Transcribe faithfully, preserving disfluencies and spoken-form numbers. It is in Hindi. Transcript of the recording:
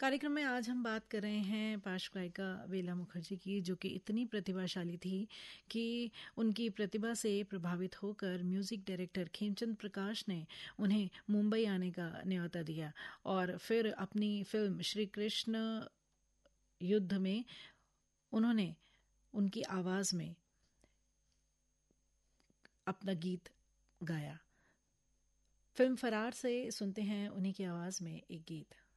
कार्यक्रम में आज हम बात कर रहे हैं पार्श्व गायिका बेला मुखर्जी की, जो कि इतनी प्रतिभाशाली थी कि उनकी प्रतिभा से प्रभावित होकर म्यूजिक डायरेक्टर खेमचंद प्रकाश ने उन्हें मुंबई आने का न्योता दिया और फिर अपनी फिल्म श्री कृष्ण युद्ध में उन्होंने उनकी आवाज में अपना गीत गाया। फिल्म फरार से सुनते हैं उन्हीं की आवाज में एक गीत।